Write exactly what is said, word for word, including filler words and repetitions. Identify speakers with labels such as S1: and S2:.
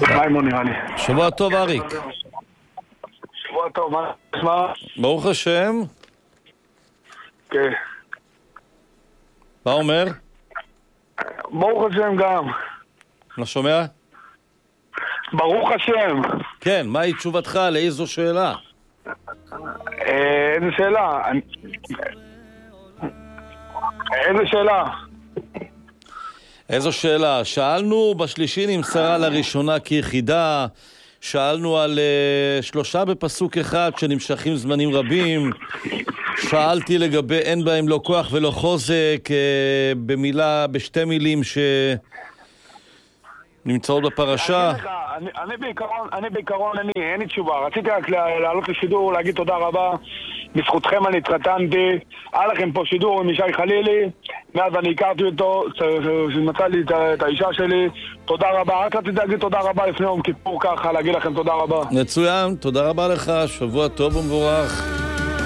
S1: מימון נראה לי.
S2: שבוע טוב, אריק.
S1: שבוע טוב, מה נשמע?
S2: ברוך השם.
S1: כן.
S2: מה אומר?
S1: ברוך השם גם.
S2: לא שומע?
S1: ברוך השם.
S2: כן, מהי תשובתך? לאיזו שאלה?
S1: אה, איזה שאלה? אני- איזה שאלה?
S2: איזו שאלה? שאלנו בשלישי נמסרה לראשונה כיחידה, שאלנו על uh, שלושה בפסוק אחד שנמשכים זמנים רבים, שאלתי לגבי אין בהם לא כוח ולא חוזק, uh, במילה, בשתי מילים שנמצאות בפרשה.
S1: אני אגיד לך, אני- אני בעיקרון, אני בעיקרון, אני- אין לי תשובה. רציתי רק לה- לעלות לשידור, להגיד תודה רבה. בזכותכם אני התחתנתי. היה לכם פה שידור עם ישי חלילי. מאז אני הכרתי אותו, שמצא לי את ה- את האישה שלי. תודה רבה. רק רציתי להגיד תודה רבה לפני יום כיפור ככה, להגיד לכם תודה רבה.
S2: מצוין, תודה רבה לך, שבוע טוב ומבורך.